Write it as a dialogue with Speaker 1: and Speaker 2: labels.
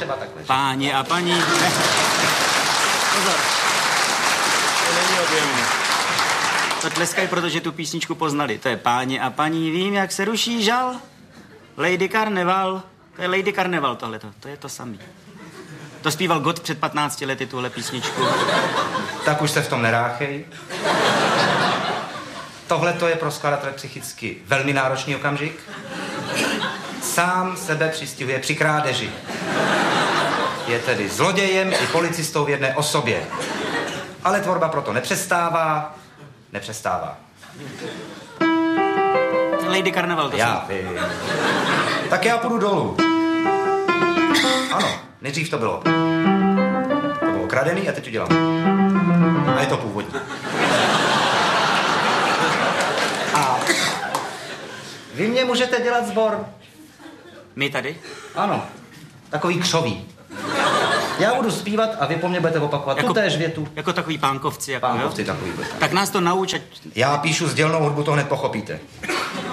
Speaker 1: třeba takhle.
Speaker 2: Páni a paní... Ne. Pozor.
Speaker 3: To není objemné.
Speaker 2: To tleskají, protože tu písničku poznali. To je Páni a paní, vím, jak se ruší žal. Lady Carnival. To je Lady Carnival tohleto. To je to samý. To zpíval Gott před 15 lety, tuhle písničku.
Speaker 1: Tak už se v tom neráchej. Tohle to je pro skladatele psychicky velmi náročný okamžik. Sám sebe přistihuje při krádeži. Je tedy zlodějem i policistou v jedné osobě. Ale tvorba proto nepřestává.
Speaker 2: Lady Carnival, to
Speaker 1: Já vím. Tak já půjdu dolů. Ano, nejdřív to bylo kradený a teď udělám. A je to původní. A vy mě můžete dělat sbor.
Speaker 2: My tady?
Speaker 1: Ano, takový křový. Já budu zpívat a vy po mně budete opakovat tutéž větu.
Speaker 2: Jako takový pánkovci. Jako,
Speaker 1: Pánkovci
Speaker 2: jo?
Speaker 1: takový.
Speaker 2: Tak nás to nauč, ať...
Speaker 1: Já píšu sdělnou hudbu, to hned pochopíte.